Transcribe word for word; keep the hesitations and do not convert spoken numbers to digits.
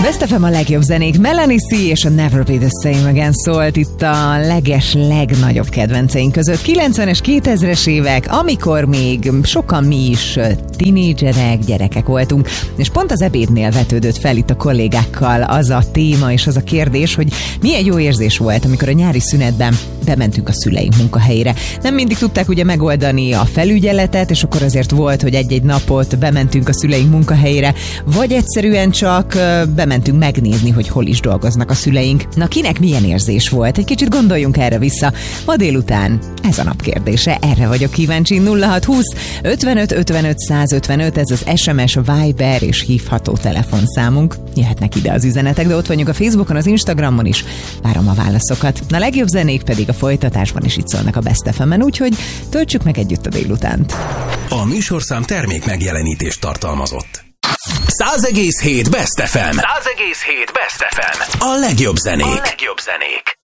Best ef em a legjobb zenék. Melanie C. és a Never Be The Same Again szólt itt a leges, legnagyobb kedvenceink között. kilencvenes, kétezres évek, amikor még sokan mi is tinédzserek, gyerekek voltunk, és pont az ebédnél vetődött fel itt a kollégákkal az a téma és az a kérdés, hogy milyen jó érzés volt, amikor a nyári szünetben bementünk a szüleink munkahelyére. Nem mindig tudták ugye megoldani a felügyeletet, és akkor azért volt, hogy egy-egy napot bementünk a szüleink munkahelyére, vagy egyszerűen csak bementünk megnézni, hogy hol is dolgoznak a szüleink. Na, kinek milyen érzés volt? Egy kicsit gondoljunk erre vissza. Ma délután ez a nap kérdése. Erre vagyok kíváncsi. nulla hat húsz ötvenöt ötvenöt százötvenöt, ez az es em es, Viber és hívható telefonszámunk. Jöhetnek ide az üzenetek, de ott vagyunk a Facebookon, az Instagramon is. Várom a válaszokat. A legjobb zenék pedig a folytatásban is itt szólnak a Best ef emen, úgyhogy töltsük meg együtt a délutánt. A műsorszám termék megjelenítést tartalmazott. száz egész hét Best ef em. száz egész hét Best ef em. A legjobb zenék. A legjobb zenék.